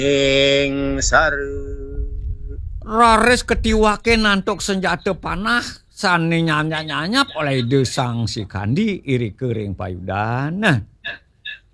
Raris ketiwake nantuk senjata panah sane nyanyap-nyanyap oleh desang si Kandi iri kering payudana.